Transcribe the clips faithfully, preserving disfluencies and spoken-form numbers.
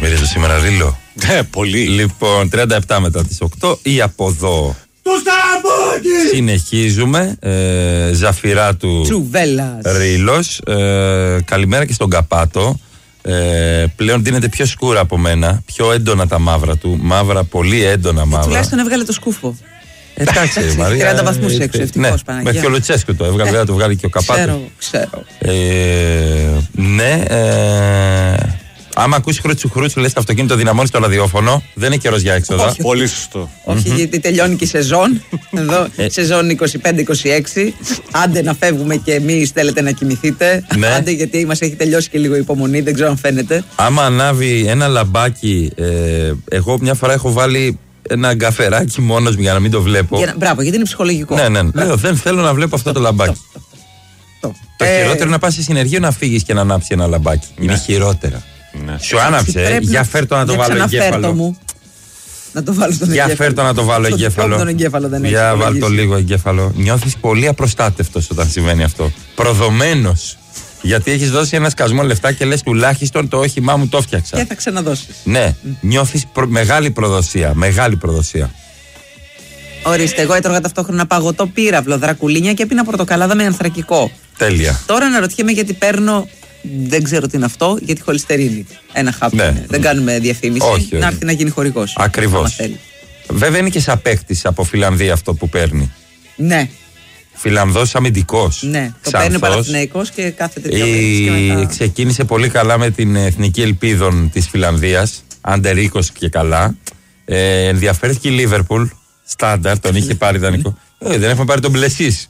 μυρίζω σήμερα, Ρίλο. Ε, πολύ. Λοιπόν, τριάντα επτά μετά τις οκτώ ή από εδώ. Του Σταμπούκι! Συνεχίζουμε. Ε, Ζαφυρά του Τσουβέλλας. Ρίλος. Ε, καλημέρα και στον Καπάτο. Ε, πλέον δίνεται πιο σκούρα από μένα. Πιο έντονα τα μαύρα του. Μαύρα, πολύ έντονα Ε, μαύρα. τουλάχιστον έβγαλε το σκούφο. Εντάξει, Μαρία. τριάντα βαθμούς ε, έξω, ε, ευτυχώς, ναι, Παναγία. μέχρι και ο Λουτσέσκου το έβγαλε, βέβαια το βγάλει και ο Καπάτο. Ξέρω, ξέρω. Ε, ναι, ε, άμα ακούσει χρούτσου χρούτσου, λες το αυτοκίνητο δυναμώνει στο ραδιόφωνο, δεν είναι καιρός για έξοδα. Όχι. Πολύ σωστό. Όχι, γιατί τελειώνει και η σεζόν. Εδώ, σεζόν είκοσι πέντε είκοσι έξι. Άντε να φεύγουμε και εμείς θέλετε να κοιμηθείτε. Ναι. Άντε, γιατί μας έχει τελειώσει και λίγο η υπομονή, δεν ξέρω αν φαίνεται. Άμα ανάβει ένα λαμπάκι, ε, εγώ μια φορά έχω βάλει ένα γκαφεράκι μόνος μου για να μην το βλέπω. Για να- μπράβο, γιατί είναι ψυχολογικό. Ναι, ναι, ναι. Λέω, δεν θέλω να βλέπω αυτό το λαμπάκι. Το, Το Ε, χειρότερο είναι να πας σε συνεργείο να φύγεις και να ανάψει ένα λαμπάκι. Είναι χειρότερα. Ναι. Σου άναψε, πρέπει για φέρ το να το για βάλω ξαναφέρ το εγκέφαλο. μου. Να το βάλω στον Για εγκέφαλο. φέρ το να το βάλω Στο δικό μου εγκέφαλο. τον εγκέφαλο δεν έχει Για βάλ το υπολογίσει. λίγο εγκέφαλο. Νιώθεις πολύ απροστάτευτος όταν συμβαίνει αυτό. Προδομένος. Γιατί έχεις δώσει ένα σκασμό λεφτά και λες τουλάχιστον το όχημά μου το έφτιαξα. Και θα ξαναδώσεις. Ναι, νιώθεις προ- μεγάλη προδοσία. Μεγάλη προδοσία. Ορίστε, εγώ έτρωγα ταυτόχρονα παγωτό πύραυλο, δρακουλίνια και πίνα πορτοκαλάδα με ανθρακικό. Τέλεια. Τώρα αναρωτιέμαι γιατί παίρνω, δεν ξέρω τι είναι αυτό, για τη χολυστερίνη. Ένα χάπι. Ναι. είναι. Δεν κάνουμε διαφήμιση. Όχι, όχι. Να έρθει να γίνει χορηγός. Ακριβώς. άμα θέλει. Βέβαια είναι και σαν παίκτης από Φιλανδία αυτό που παίρνει. Ναι, Φιλανδός αμυντικός. ναι. Το παίρνει ο Ξανθός. Παναθηναϊκός και κάθεται δύο μέρες και Η... μετά. Ξεκίνησε πολύ καλά με την Εθνική Ελπίδων της Φιλανδίας. Άντερ είκοσι και καλά. Ε, ενδιαφέρθηκε η Λίβερπουλ. Στάνταρ, τον είχε πάρει δανεικό. Ε, δεν έχουμε πάρει τον Μπλεσίς.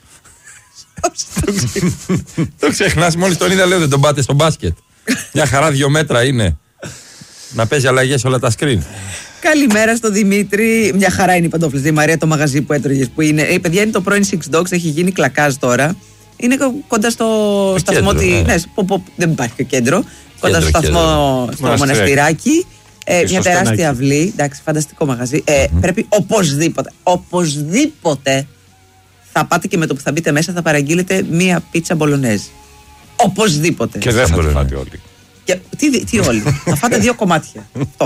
Το ξεχνάς, μόλις τον είδα λέω δεν τον πάτε στο μπάσκετ. Μια χαρά δύο μέτρα είναι. Να παίζει αλλαγές όλα τα screen. Καλημέρα στο Δημήτρη. Μια χαρά είναι οι παντόφλες. Η Μαρία το μαγαζί που έτρωγες που είναι. Ε, παιδιά, είναι το πρώην Six Dogs, έχει γίνει κλακάζ τώρα. Είναι κο- κοντά στο Το σταθμό. κέντρο, τη- ναι. ναι, που- που- δεν υπάρχει και κέντρο. Κοντά στο Κέντρο, σταθμό, κέντρο. στο Μοναστηράκι. μοναστηράκι. Ε, Και μια στο τεράστια στενάκι. αυλή. Εντάξει, φανταστικό μαγαζί. Ε, Πρέπει οπωσδήποτε, οπωσδήποτε θα πάτε και με το που θα μπείτε μέσα θα παραγγείλετε μία πίτσα μπολονέζ. Οπωσδήποτε. Και δεν θα μπορεί το να φάτε όλοι. Και, τι, τι όλοι. Θα φάτε δύο κομμάτια. Αυτό.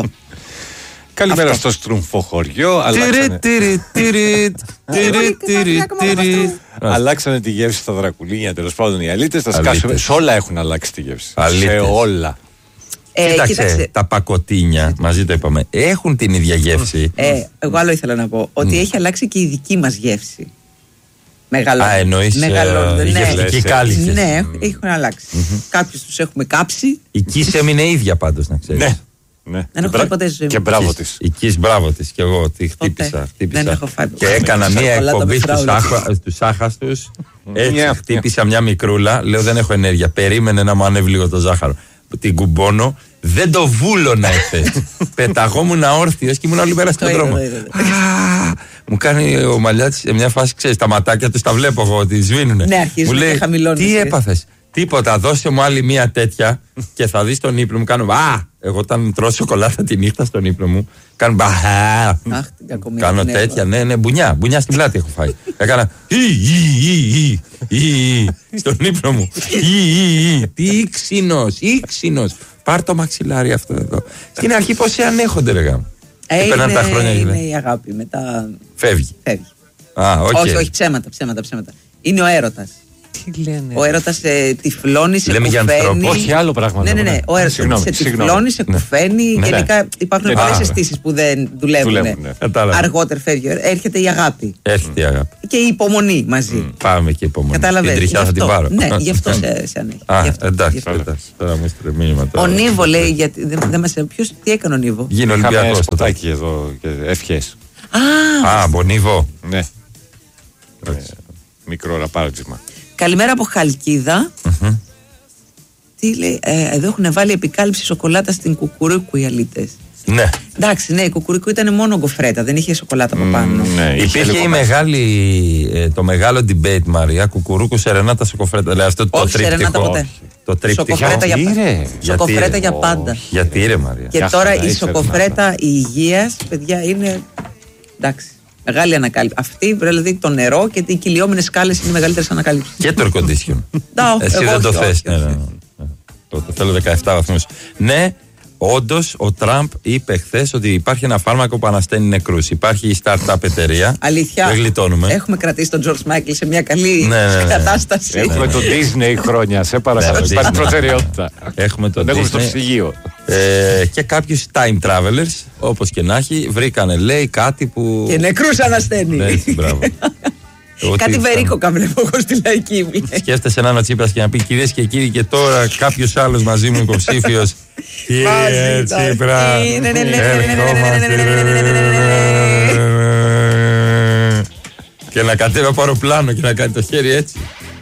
Καλημέρα Αυτό. στο στρουμφοχωριό. Τυρι, Αλλάξανε, τυρι, τυρι, τυρι, τυρι, τυρι. αλλάξανε τη γεύση στα δρακουλίνια. Τέλος πάντων οι αλήτες θα Αλήτες. σκάσουμε. Σε όλα έχουν αλλάξει τη γεύση. Αλήτες. Σε όλα. Ε, Κοίταξε, κοίταξε, τα πακοτίνια, μαζί το είπαμε, έχουν την ίδια γεύση. Ε, εγώ άλλο ήθελα να πω. Ότι έχει αλλάξει και η δική μας γεύση. Μεγαλώνει. Α, εννοείς Μεγαλώνει, ε, ναι. γευστική Λες, ε. κάλυψη. Ναι, έχουν αλλάξει. Κάποιους τους έχουμε κάψει. Η Kiss έμεινε ίδια πάντως, να ξέρεις. Ναι. Ναι. Δεν έχω Και φάει μπρα- ποτέ στη ζωή Και μου. μπράβο Kiss. της. Η Kiss, μπράβο της και εγώ τη Ποτέ. χτύπησα. χτύπησα. Δεν έχω φάει Και ποτέ. έκανα μία Σοκολάτα εκπομπή με στους, φράουλα. άχα, στους άχαστους. Έτσι, Μια. χτύπησα μια μικρούλα. Λέω δεν έχω ενέργεια. Περίμενε να μου ανέβει λίγο το ζάχαρο. Την κουμπώνω. Δεν το βούλωνα εχθές. Πεταγόμουν αόρθιος και ήμουν όλη μέρα στον Το είδα, δρόμο. το είδα, το Α, Μου κάνει ο Μαλιάτης σε μια φάση, ξέρεις, τα ματάκια τους τα βλέπω εγώ ότι σβήνουνε. Ναι, αρχίζουν Μου και λέει, χαμηλώνουν, τι ε. έπαθες? Τίποτα, δώσε μου άλλη μία τέτοια και θα δεις τον ύπνο μου. Κάνω α! Εγώ όταν τρώω σοκολάτα τη νύχτα στον ύπνο μου, κάνω μπα. Αχ, την κακομοίρα, Κάνω την τέτοια, έβαλα. ναι, ναι, μπουνιά. Μπουνιά στην πλάτη έχω φάει. Έκανα «Ι, ι, ι, ι, ι, ι», στον ύπνο μου. «Ι, ι, ι». Τι ήξινος, ήξινος. Πάρ' το μαξιλάρι αυτό εδώ. Στην αρχή πόσοι ανέχονται, ρε γάμο. Ε, Και περνάνε είναι, τα χρόνια και είναι λέει, η αγάπη. Μετά φεύγει. φεύγει. Α, οκ. Όχι, όχι, ψέματα, ψέματα, ψέματα. Είναι ο έρωτας. Τι λένε. Ο έρωτας ε, τυφλώνει, σε Λέμε για κουφαίνει. ανθρώπους. Όχι, άλλο πράγμα. Ναι, ναι, ναι. λέμε. Ο έρωτας Συγγνώμη, σε συγγνώμη. τυφλώνει, σε κουφαίνει. Ναι. Γενικά υπάρχουν Ναι. πολλές Α. αισθήσεις που δεν δουλεύουν. Δουλεύουν, ναι. Κατάλαβα. Αργότερα φεύγει. Έρχεται η αγάπη. Έρχεται η αγάπη. Και η υπομονή μαζί. Πάμε και υπομονή. Κατάλαβες. Την τριχιά Γι' θα την αυτό. πάρω. Ναι, γι' αυτό σε, σε ανέχει. Α, Γι' αυτό, γι' εντάξει, αυτό. εντάξει. Τώρα μου έστειλε μήνυμα. τώρα. Ο Νίβο λέει, γιατί δεν, δεν μας ποιος, τι έκανε ο Νίβο. Γίνει Είχαμε Ολυμπιακός. σποτάκι εδώ και ευχές. Α, Α, Μπονίβο. Ναι. Ε, Μικρό ραπάρτισμα. καλημέρα από Χαλκίδα. Τι λέει, ε, εδώ έχουν βάλει επικάλυψη σοκολάτα στην κουκουρούκου οι αλήτες. Ναι. Εντάξει, ναι, η κουκουρούκου ήταν μόνο γκοφρέτα, δεν είχε σοκολάτα από πάνω. Ναι, είχε Υπήρχε λίγο η μεγάλη, ε, το μεγάλο debate, Μαρία, κουκουρούκου, σερενάτα, σοκοφρέτα. Δηλαδή αυτό το Όχι, σερενάτα τρίπτυχο. ποτέ. Το τρίπτυχο. Σοκοφρέτα για, Γιατί, ρε? σοκοφρέτα Γιατί, για ρε? πάντα. Όχι. Γιατί ρε Μαρία. Και Μια τώρα χαρά, η η σοκοφρέτα η υγείας, παιδιά, είναι. Εντάξει. Μεγάλη ανακάλυψη. Αυτή, δηλαδή το νερό και οι κυλιόμενες σκάλες είναι οι μεγαλύτερες ανακαλύψεις. Και το air condition. Να, Εσύ εγώ δεν το όχι, θες. όχι, Ναι, όχι. ναι, ναι. Το, το θέλω δεκαεπτά βαθμούς. Ναι, Όντως, ο Τραμπ είπε χθες ότι υπάρχει ένα φάρμακο που ανασταίνει νεκρούς. Υπάρχει η startup εταιρεία. Αλήθεια. Δεν γλιτώνουμε. Έχουμε κρατήσει τον George Michael σε μια καλή ναι, ναι, ναι. κατάσταση. Έχουμε ναι, το Disney χρόνια, σε παρακαλώ. Ναι, Υπάρχει Disney. προτεραιότητα. Έχουμε το Έχουμε Disney. στο ψυγείο. Ε, και κάποιους time travelers, όπως και να έχει, βρήκανε, λέει, κάτι που. Και νεκρούς ανασταίνει. Ναι, έτσι, μπράβο. Κάτι βερίκοκα βλέπω εγώ στη λαϊκή. Σκέφτεσαι να είναι ο Τσίπρας και να πει: κυρίες και κύριοι, και τώρα κάποιος άλλος μαζί μου υποψήφιος. Κύριε Τσίπρα, και να κατέβει από αεροπλάνο και να κάνει το χέρι έτσι.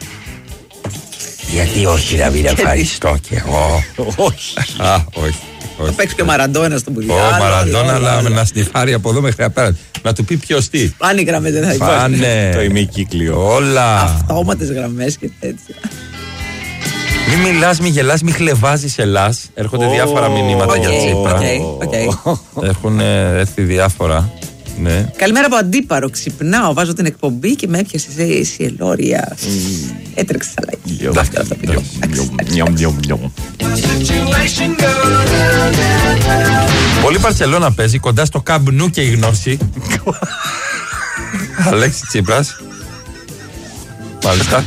Γιατί όχι να μην ευχαριστώ κι εγώ. Όχι. Α, όχι. Θα παίξει και ο Μαραντόνα στον Πουδιά. Ο Μαραντόνα, αλλά να σνιφάρει από εδώ μέχρι απέναντι. Να του πει ποιος τι. Πάνε οι γραμμές, δεν θα υπάρχουν. Πάνε. Το ημικύκλιο. Όλα. Αυτόματες γραμμές και τέτοια. Μη μιλάς, μη γελάς, μη χλεβάζεις Ελλάς. Έρχονται διάφορα μηνύματα για Τσίπρα. Έχουν έρθει διάφορα. Ναι. Καλημέρα από Αντίπαρο. Ξυπνάω, βάζω την εκπομπή και με έπιασε η ελόρια. Έτρεξε αλλαγή. Πολύ Μπαρσελόνα παίζει κοντά στο Καμπνού και η γνώση. Αλέξη Τσίπρας. Μάλιστα.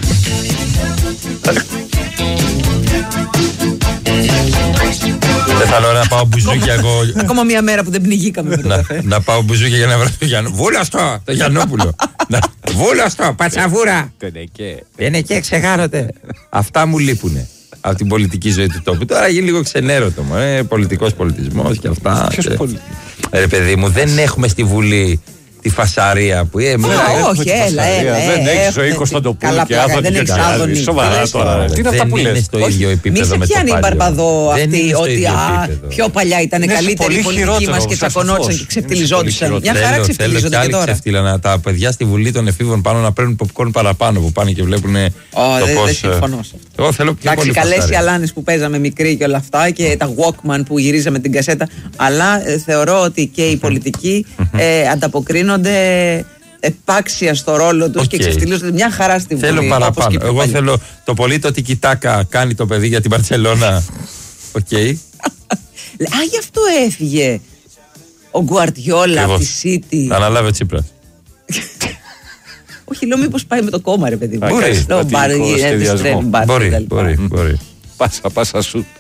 Δεν θα λέω να πάω μπουζούκια εγώ. Ακόμα μια μέρα που δεν πνιγήκαμε με το καφέ. Να πάω μπουζούκια για να βρω το Γιάννο. Βούλαστο, το Γιαννόπουλο. Βούλαστο, πατσαβούρα. Δεν είναι και ξεχάνονται. Αυτά μου λείπουνε από την πολιτική ζωή του τόπου. Τώρα γίνει λίγο ξενέρωτο. Ε, πολιτικός πολιτισμός και αυτά. Ποιος πολιτισμός? Ρε παιδί μου, δεν έχουμε στη Βουλή τη φασαρία που ε, μιλάει. Όχι, έλα, έλα. Δεν έχει ζωή Κωνσταντοπούλου και Άδωνη. Δεν έχει Άδωνη. Σοβαρά τώρα. Τι είναι αυτά που λες? Δεν είναι στο ίδιο επίπεδο μη με σε το πιάνει η παλιό. Μπαρμπαδό Δεν αυτή είναι στο ότι ίδιο α, επίπεδο. πιο παλιά ήταν Είναι καλύτερη πολύ η πολιτική χειρότερο, μας και τσακωνόντουσαν σαφώς. και ξεφτιλιζόντουσαν. Μια χαρά Θέλω, θέλω ξεφτιλίζονται κι και άλλοι τώρα. ξεφτύλανα τα παιδιά στη Βουλή των Εφήβων πάνω να παίρνουν popcorn παραπάνω που πάνε και βλέπουν Ω, το δεν- πώς. δεν συμφωνώ σε αυτό. Εγώ θέλω πιο Εντάξει, πολύ καλές οι φασαρία. αλάνες που παίζαμε μικροί και όλα αυτά και τα Walkman που γυρίζαμε την κασέτα. Αλλά ε, θεωρώ ότι και οι πολιτικοί ε, ανταποκρίνονται επάξια στο ρόλο τους Οκ. και ξεφτιλίζονται μια χαρά στη Βουλή. Θέλω όπως παραπάνω. και πιο Εγώ παλιά. θέλω το πολύ το τικιτάκα κάνει το παιδί για την Μπαρσελόνα. Οκ. Α, γι' αυτό έφυγε ο Γκουαρτιόλα από τη City. Θα αναλάβει ο Τσίπρας. Όχι, λέω μήπως πάει με το κόμμα, ρε παιδί μου. Μπορεί. Λέω, Στρατηγικό μπάρ, σχεδιασμό. επιστρέφει, μπάρ, Μπορεί, κτλ. μπορεί, μπορεί. Πάσα, πάσα σου.